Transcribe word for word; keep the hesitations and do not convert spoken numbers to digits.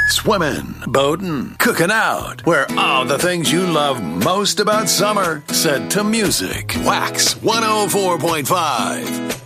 swimming, boating, cooking out, where all the things you love most about summer set to music. Wax one oh four point five.